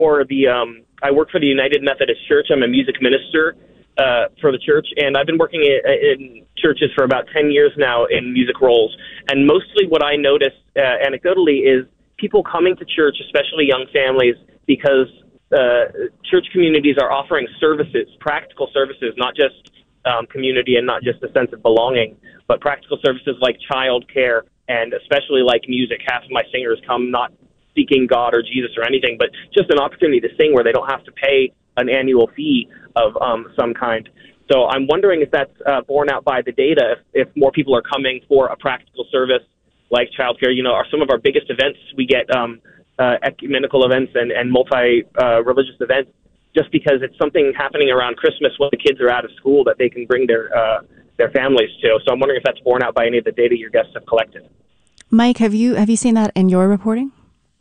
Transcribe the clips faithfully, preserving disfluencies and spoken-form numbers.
for the um, I work for the United Methodist Church. I'm a music minister uh, for the church, and I've been working in, in churches for about ten years now in music roles. And mostly what I notice uh, anecdotally is people coming to church, especially young families, because uh, church communities are offering services, practical services, not just um, community and not just a sense of belonging, but practical services like childcare and especially like music. Half of my singers come not seeking God or Jesus or anything, but just an opportunity to sing where they don't have to pay an annual fee of um, some kind. So I'm wondering if that's uh, borne out by the data, if, if more people are coming for a practical service like childcare. You know, are some of our biggest events, we get um, uh, ecumenical events and, and multi-religious uh, events just because it's something happening around Christmas when the kids are out of school that they can bring their uh, their families to. So I'm wondering if that's borne out by any of the data your guests have collected. Mike, have you have you seen that in your reporting?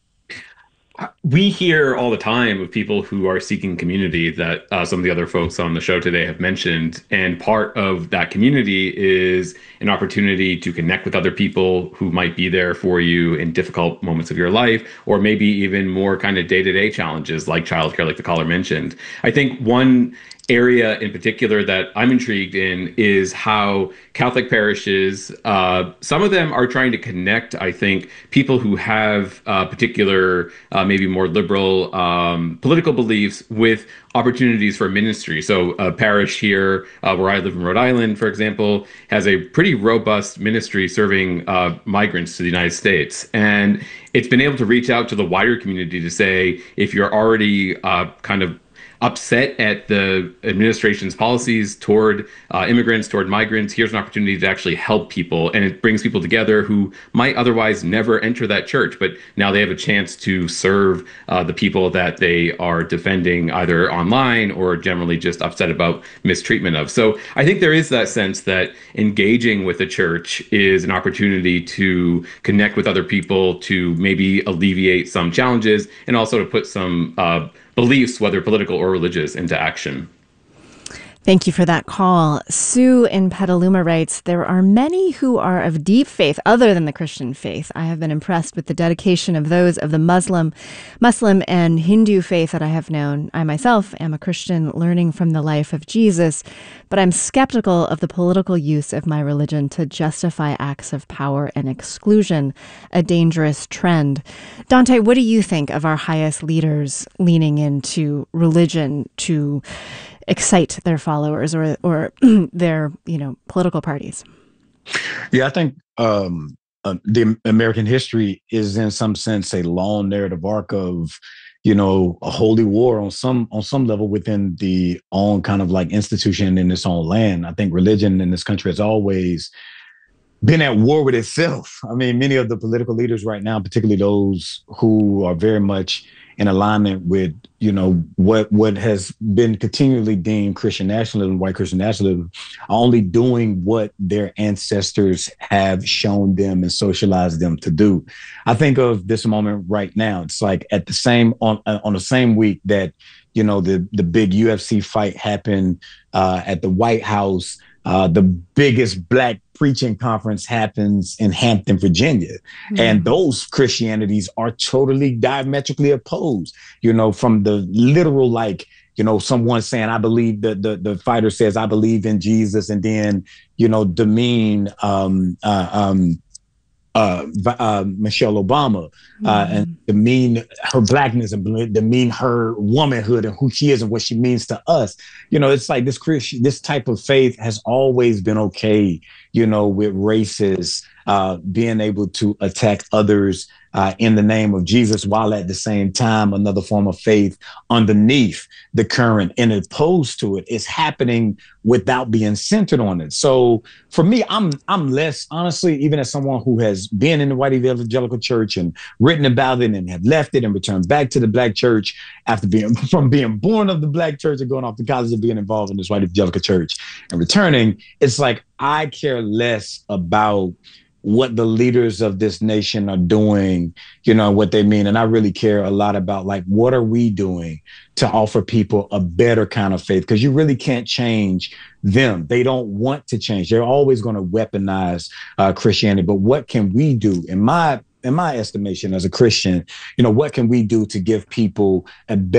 We hear all the time of people who are seeking community that uh, some of the other folks on the show today have mentioned. And part of that community is an opportunity to connect with other people who might be there for you in difficult moments of your life, or maybe even more kind of day-to-day challenges like childcare, like the caller mentioned. I think one area in particular that I'm intrigued in is how Catholic parishes, uh, some of them are trying to connect, I think, people who have uh, particular, uh, maybe more liberal um, political beliefs with opportunities for ministry. So a parish here uh, where I live in Rhode Island, for example, has a pretty robust ministry serving uh, migrants to the United States. And it's been able to reach out to the wider community to say, if you're already uh, kind of upset at the administration's policies toward uh, immigrants, toward migrants, here's an opportunity to actually help people. And it brings people together who might otherwise never enter that church, but now they have a chance to serve uh, the people that they are defending either online or generally just upset about mistreatment of. So I think there is that sense that engaging with the church is an opportunity to connect with other people, to maybe alleviate some challenges, and also to put some uh, beliefs, whether political or religious, into action. Thank you for that call. Sue in Petaluma writes, there are many who are of deep faith other than the Christian faith. I have been impressed with the dedication of those of the Muslim, Muslim and Hindu faith that I have known. I myself am a Christian learning from the life of Jesus, but I'm skeptical of the political use of my religion to justify acts of power and exclusion, a dangerous trend. Dante, what do you think of our highest leaders leaning into religion to excite their followers or or their, you know, political parties? Yeah, I think um, uh, the American history is in some sense a long narrative arc of, you know, a holy war on some on some level within the own kind of like institution in its own land. I think religion in this country has always been at war with itself. I mean, many of the political leaders right now, particularly those who are very much in alignment with, you know, what what has been continually deemed Christian nationalism, white Christian nationalism, are only doing what their ancestors have shown them and socialized them to do. I think of this moment right now. It's like at the same on on the same week that, you know, the the big U F C fight happened uh, at the White House. Uh, the biggest Black preaching conference happens in Hampton, Virginia. Mm. And those Christianities are totally diametrically opposed, you know, from the literal, like, you know, someone saying, I believe the, the, the fighter says, I believe in Jesus, and then, you know, demean um, uh, um, uh, uh, Michelle Obama uh, mm. and demean her Blackness and demean her womanhood and who she is and what she means to us. You know, it's like this Christian, this type of faith has always been okay, you know, with races uh, being able to attack others uh, in the name of Jesus, while at the same time another form of faith underneath the current and opposed to it is happening without being centered on it. So for me, I'm I'm less, honestly, even as someone who has been in the white evangelical church and written about it and have left it and returned back to the Black church after being from being born of the Black church and going off to college and being involved in this white evangelical church and returning, it's like I care less about what the leaders of this nation are doing, you know, what they mean. And I really care a lot about, like, what are we doing to offer people a better kind of faith? Because you really can't change them. They don't want to change. They're always going to weaponize uh, Christianity. But what can we do? In my in my estimation as a Christian, you know, what can we do to give people a